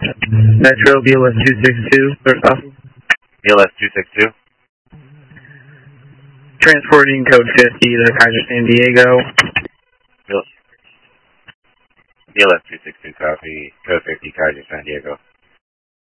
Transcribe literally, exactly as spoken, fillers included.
Metro B L S two six two, clear south. B L S two six two. Transporting code fifty to Kaiser San Diego. B L S two six two, copy. Code fifty, Kaiser San Diego.